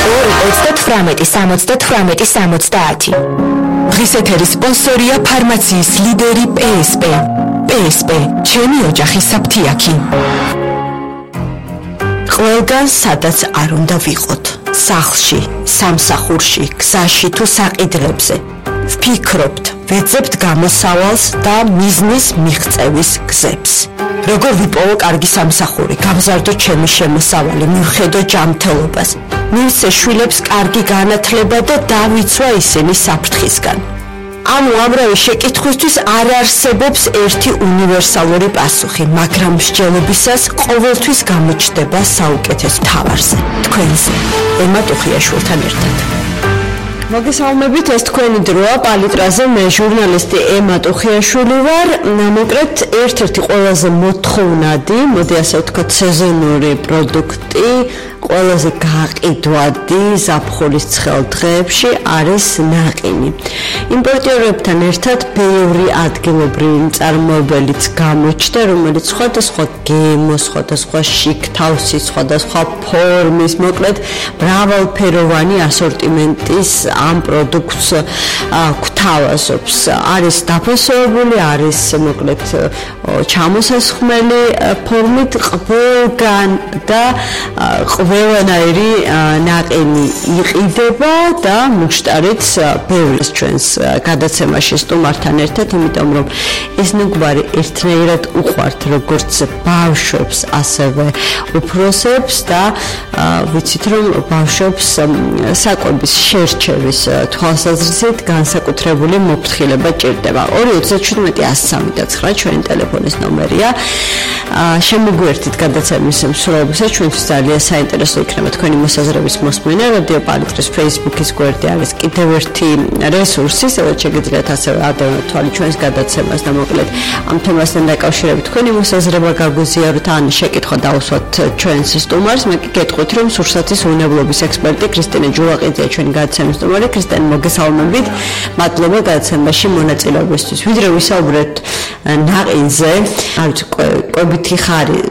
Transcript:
2-38-70. დღის ეთერის სპონსორია ფარმაციის ლიდერი PSP. PSP, ჩემი ოჯახის საფთიაქი. ყველგან სადაც არ უნდა ვიყოთ, სახლში, სამსახურში, გზაში თუ საყიდლებზე. ვფიქრობთ, ვეძებთ გამოსავალს და მიზნის მიღწევის გზებს. როგორ ვიპოვო კარგი სამსახური, გავზარდო ჩემი შემოსავალი, მივხედო ჯანმრთელობას. მივსე შვილებს კარგი განათლება და დავიცვა ისინი საფრთხისგან. ამ უამრავი შეკითხვისთვის არ არსებობს ერთი უნივერსალური პასუხი, მაგრამ მსჯელობისას ყოველთვის გამოჩნდება საუკეთესო თავარზე, თქვენზე, ემა ტუხიაშვილთან ერთად. მოგესალმებით, ეს თქვენი დროა პალიტრაზე, მე ჟურნალისტი ემა ტუხიაშვილი ვარ. მოკლედ, ერთ-ერთი ყველაზე მოთხოვნადი, მოდი ასე ვთქვათ, სეზონური პროდუქტი, ყველაზე გაყიდვადი ზაფხულის ცხელ დღეებში არის ნაყინი. იმპორტიორებთან ერთად ბევრი ადგილობრივი მწარმოებელიც გამოჩნდა, რომელიც სხვადასხვა გემოს, სხვადასხვა შიგთავსის, სხვადასხვა ფორმის, მოკლედ, მრავალფეროვანი ასორტიმენტის ამ პროდუქტს გვთავაზობს. არის დაფასებული, არის მოკლედ ჩამოსასხმელი ფორმით ყველგან და ყველანაირი ნაყინი იყიდება და მუშტარიც ბევრს ჩვენს გადაცემაში სტუმართან ერთად, იმიტომ რომ ეს ნუგვარი ერთნაირად უყვართ როგორც ბავშვებს, ასევე უფროსებს და ვიცით რომ ბავშვებს საკვების შერჩევის თვალსაზრისით განსაკუთრებული მოფრთხილება ჭირდება. 237-103 ჩვენი ტელეფონის ნომერია. შემოგვერთით გადაცემის მსვლელობისას ჩვენთვის ძალიან საინტერესო იქნება თქვენი მოსაზრების მოსმენა. რადიო პალიტრის Facebook-ის გვერდი არის კიდევ ერთი რესურსი, სადაც შეგიძლიათ ასევე ადევნოთ თვალი ჩვენს გადაცემას და მოკლედ ამ თემასთან დაკავშირებით თქვენი მოსაზრება გაგვიზიაროთ ან შეკითხვა დაუსვათ ჩვენს სტუმარს. მე გეტყვით რომ სურსათის უნებლობის ექსპერტი კრისტინე ჯულაყიძეა ჩვენი გადაცემის სტუმარი. კრისტინე, მოგესალმებით. მადლობა გადაცემაში მონაწილეობისთვის. ვიდრე ვისაუბრეთ ნაყინზე, არ ვიცი, კვებითი ხარი